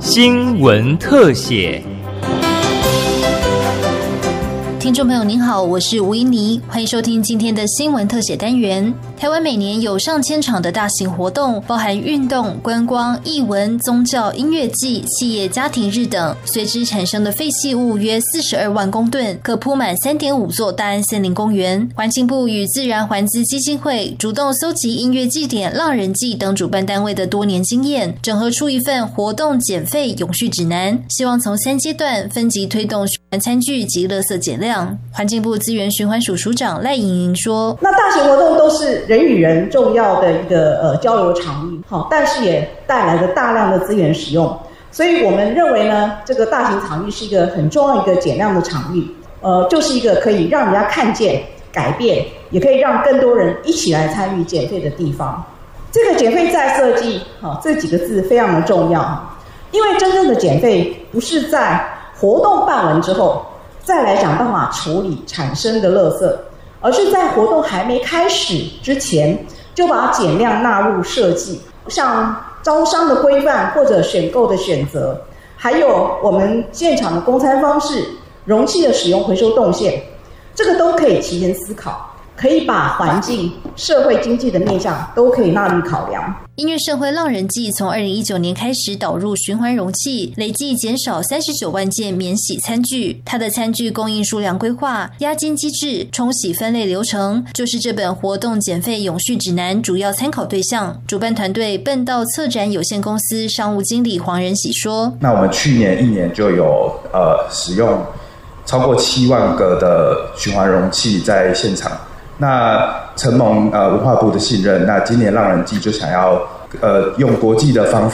新闻特写。 听众朋友您好，我是吴依妮，欢迎收听今天的新闻特写单元。台湾每年有上千场的大型活动，包含运动、观光、艺文、宗教、音乐季、企业家庭日等，随之产生的废弃物约42万公吨，可铺满 3.5 座大安森林公园。环境部与自然环资基金会主动搜集音乐祭典、浪人祭等主办单位的多年经验，整合出一份活动减废永续指南，希望从3阶段分级推动循环餐具及垃圾减量。环境部资源循环署署长赖莹莹说， 那大型活动都是人与人重要的一个交流场域，但是也带来了大量的资源使用，所以我们认为呢，这个大型场域是一个很重要一个减量的场域，就是一个可以让人家看见改变，也可以让更多人一起来参与减废的地方。这个减废再设计这几个字非常的重要，因为真正的减废不是在活动办完之后再来想办法处理产生的垃圾，而是在活动还没开始之前就把减量纳入设计，像招商的规范或者选购的选择，还有我们现场的供餐方式、容器的使用回收动线，这个都可以提前思考，可以把环境、社会经济的面向都可以纳入考量。 音乐盛会浪人祭从2019年开始导入循环容器，累计减少39万件免洗餐具。它的餐具供应数量规划、押金机制、冲洗分类流程，就是这本活动减废永续指南主要参考对象。主办团队笨道策展有限公司商务经理黄仁喜说， 那我们去年1年就有使用超过7万个的循环容器在现场。那承蒙文化部的信任，那今年浪人祭就想要用国际的方